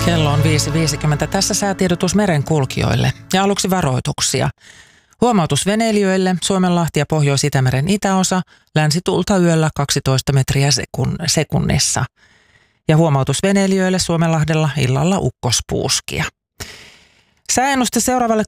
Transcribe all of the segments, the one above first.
Kello on 5.50. Tässä säätiedotus merenkulkijoille ja aluksi varoituksia. Huomautus veneilijöille, Suomenlahti ja Pohjois-Itämeren itäosa, länsituulta yöllä 12 metriä sekunnissa. Ja huomautus veneilijöille Suomenlahdella illalla ukkospuuskia. Sääennuste seuraavalle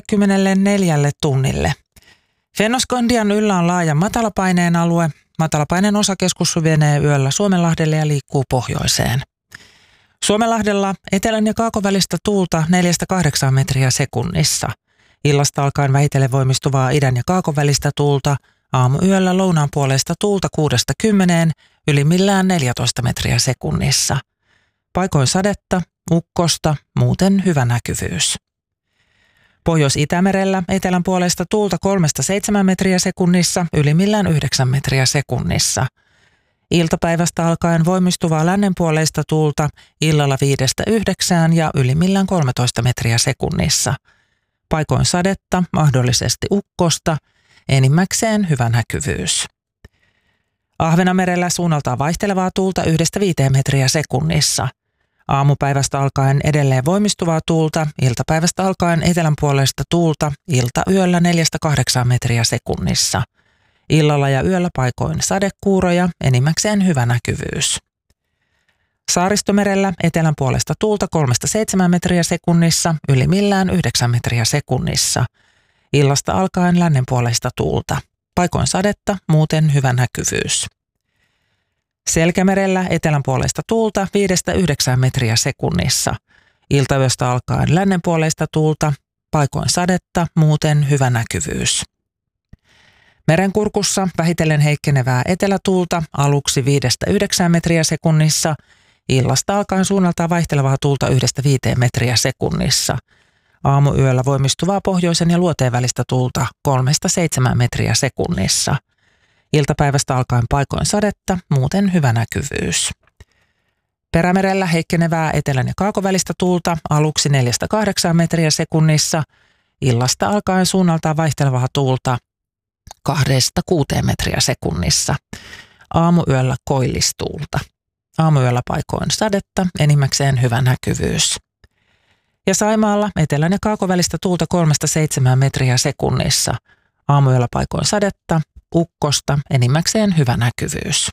24 tunnille. Fennoskandian yllä on laaja matalapaineen alue. Matalapaineen osakeskus suvenee yöllä Suomenlahdelle ja liikkuu pohjoiseen. Suomenlahdella etelän ja kaakovälistä tuulta 4-8 metriä sekunnissa. Illasta alkaen vähitellen voimistuvaa idän ja kaakovälistä tuulta, aamuyöllä lounaan puolesta tuulta 6-10, ylimmillään 14 metriä sekunnissa. Paikoin sadetta, ukkosta, muuten hyvä näkyvyys. Pohjois-Itämerellä etelän puolesta tuulta 3-7 metriä sekunnissa, ylimmillään 9 metriä sekunnissa. Iltapäivästä alkaen voimistuvaa lännenpuoleista tuulta illalla 5-9 ja ylimmillään 13 metriä sekunnissa. Paikoin sadetta, mahdollisesti ukkosta, enimmäkseen hyvä näkyvyys. Ahvenamerellä suunnaltaan vaihtelevaa tuulta 1-5 metriä sekunnissa. Aamupäivästä alkaen edelleen voimistuvaa tuulta, iltapäivästä alkaen etelän puolesta tuulta iltayöllä 4-8 metriä sekunnissa. Illalla ja yöllä paikoin sadekuuroja, enimmäkseen hyvä näkyvyys. Saaristomerellä etelän puolesta tuulta 3-7 metriä sekunnissa, ylimmillään 9 metriä sekunnissa. Illasta alkaen lännen puolesta tuulta. Paikoin sadetta, muuten hyvä näkyvyys. Selkämerellä etelän puolesta tuulta 5-9 metriä sekunnissa. Iltayöstä alkaen lännen puolesta tuulta, paikoin sadetta, muuten hyvä näkyvyys. Merenkurkussa vähitellen heikkenevää etelätuulta aluksi 5-9 metriä sekunnissa, illasta alkaen suunnaltaan vaihtelevaa tuulta 1-5 metriä sekunnissa. Aamuyöllä voimistuvaa pohjoisen ja luoteen välistä tuulta 3-7 metriä sekunnissa. Iltapäivästä alkaen paikoin sadetta, muuten hyvä näkyvyys. Perämerellä heikkenevää etelän ja kaakovälistä tuulta aluksi 4-8 metriä sekunnissa, illasta alkaen suunnaltaan vaihtelevaa tuulta 2-6 metriä sekunnissa. Aamuyöllä koillistuulta. Aamuyöllä paikoin sadetta, enimmäkseen hyvä näkyvyys. Ja Saimaalla etelän ja kaakovälistä tuulta 3-7 metriä sekunnissa. Aamuyöllä paikoin sadetta, ukkosta, enimmäkseen hyvä näkyvyys.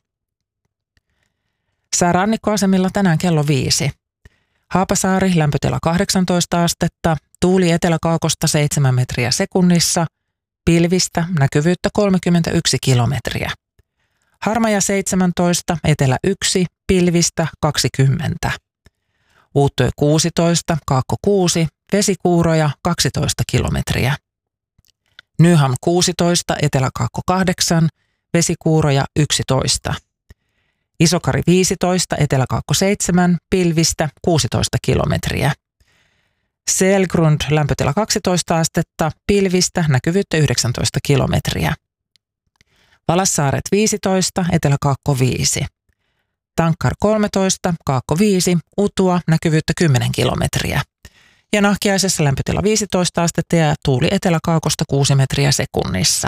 Säärannikkoasemilla tänään kello 5. Haapasaari lämpötila 18 astetta, tuuli eteläkaakosta 7 metriä sekunnissa, pilvistä näkyvyyttä 31 kilometriä. Harmaja 17, etelä 1, pilvistä 20. Uuttöö 16, kaakko 6, vesikuuroja 12 kilometriä. Nyham 16, eteläkaakko 8, vesikuuroja 11. Isokari 15, eteläkaakko 7, pilvistä 16 kilometriä. Selgrund lämpötila 12 astetta, pilvistä näkyvyyttä 19 kilometriä. Valassaaret 15, eteläkaakko 5. Tankkar 13, kaakko 5, Utua näkyvyyttä 10 kilometriä. Ja Nahkiaisessa lämpötila 15 astetta ja tuuli eteläkaakosta 6 metriä sekunnissa.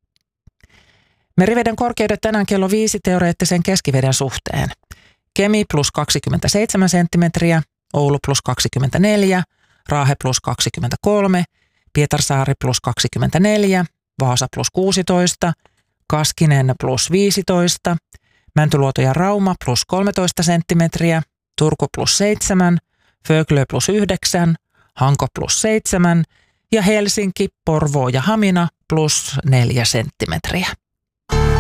Meriveden korkeudet tänään kello 5 teoreettisen keskiveden suhteen. Kemi plus 27 senttimetriä, Oulu plus 24, Raahe plus 23, Pietarsaari plus 24, Vaasa plus 16, Kaskinen plus 15, Mäntyluoto ja Rauma plus 13 senttimetriä, Turku plus 7, Föglö plus 9, Hanko plus 7 ja Helsinki, Porvoo ja Hamina plus 4 senttimetriä.